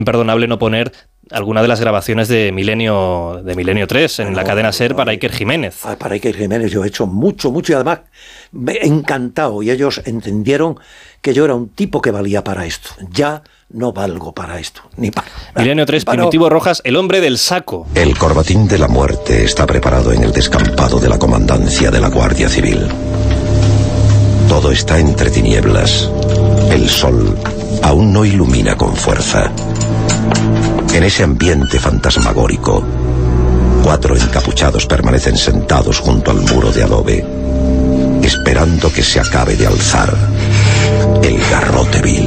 imperdonable no poner alguna de las grabaciones de Milenio 3 en la cadena SER para Iker Jiménez. Para Iker Jiménez yo he hecho mucho y además me he encantado y ellos entendieron que yo era un tipo que valía para esto. Ya no valgo para esto, ni para... Milenio 3, Primitivo Rojas, el hombre del saco. El corbatín de la muerte está preparado en el descampado de la comandancia de la Guardia Civil. Todo está entre tinieblas. El sol aún no ilumina con fuerza. En ese ambiente fantasmagórico, 4 encapuchados permanecen sentados junto al muro de adobe, esperando que se acabe de alzar el garrote vil.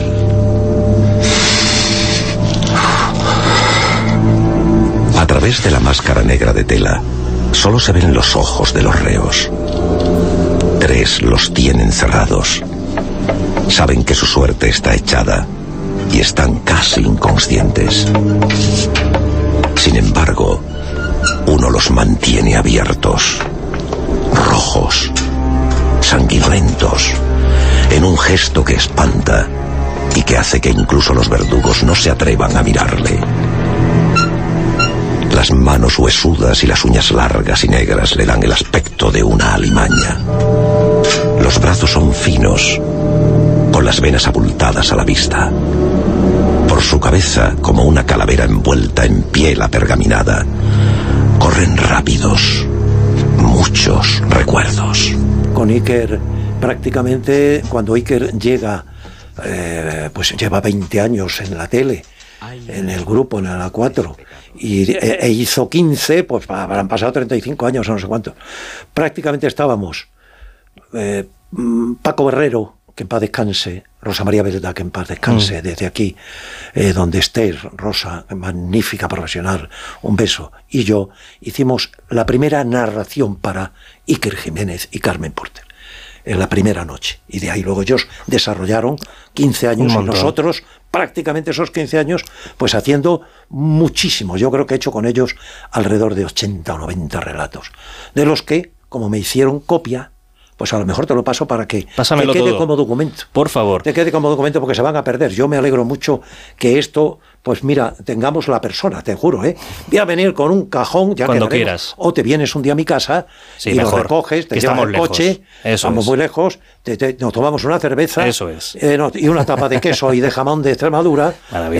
A través de la máscara negra de tela, solo se ven los ojos de los reos. 3 los tienen cerrados. Saben que su suerte está echada y están casi inconscientes. Sin embargo, uno los mantiene abiertos, rojos, sanguinolentos, en un gesto que espanta y que hace que incluso los verdugos no se atrevan a mirarle. Las manos huesudas y las uñas largas y negras le dan el aspecto de una alimaña. Los brazos son finos, con las venas abultadas a la vista. Por su cabeza, como una calavera envuelta en piel apergaminada, corren rápidos, muchos recuerdos. Con Iker, prácticamente, cuando Iker llega, pues lleva 20 años en la tele, en el grupo, en la 4, e hizo 15, pues habrán pasado 35 años o no sé cuánto. Prácticamente estábamos Paco Berrero, que en paz descanse, Rosa María Belda, que en paz descanse, desde aquí, donde estés, Rosa, magnífica profesional, un beso, y yo hicimos la primera narración para Iker Jiménez y Carmen Porter, en la primera noche, y de ahí luego ellos desarrollaron 15 años y nosotros prácticamente esos 15 años pues haciendo muchísimo. Yo creo que he hecho con ellos alrededor de 80 o 90 relatos, de los que, como me hicieron copia, pues a lo mejor te lo paso para que Pásamelo te quede todo, como documento. Por favor. Te quede como documento porque se van a perder. Yo me alegro mucho que esto, pues mira, tengamos la persona, te juro, voy a venir con un cajón, ya cuando quedaremos. Quieras. O te vienes un día a mi casa y mejor, lo recoges, te llevas el coche, vamos muy lejos, nos tomamos una cerveza. Eso es. Y una tapa de queso y de jamón de Extremadura.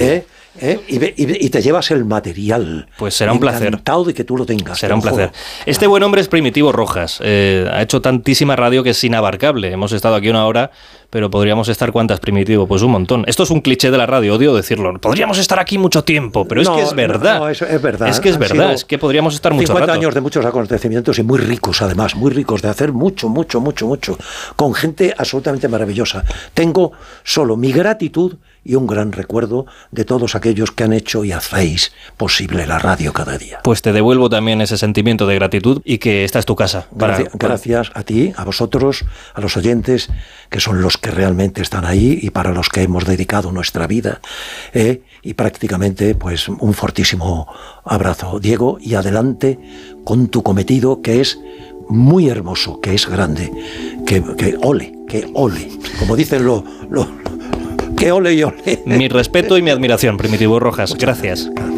Y te llevas el material. Pues será un placer. Encantado de que tú lo tengas. Será un placer. Este buen hombre es Primitivo Rojas. Ha hecho tantísima radio que es inabarcable. Hemos estado aquí una hora, pero podríamos estar ¿cuántas, Primitivo? Pues un montón. Esto es un cliché de la radio, odio decirlo. Podríamos estar aquí mucho tiempo, pero es que es verdad. No, es verdad. Es que es verdad, es que podríamos estar mucho rato. 50 años de muchos acontecimientos y muy ricos, además, muy ricos, de hacer mucho, con gente absolutamente maravillosa. Tengo solo mi gratitud y un gran recuerdo de todos aquellos que han hecho y hacéis posible la radio cada día. Pues te devuelvo también ese sentimiento de gratitud y que esta es tu casa. Gracias a ti, a vosotros, a los oyentes, que son los que realmente están ahí y para los que hemos dedicado nuestra vida. Y prácticamente, pues, un fortísimo abrazo, Diego, y adelante con tu cometido, que es muy hermoso, que es grande, que ole, como dicen que ole y ole. Mi respeto y mi admiración, Primitivo Rojas. Gracias.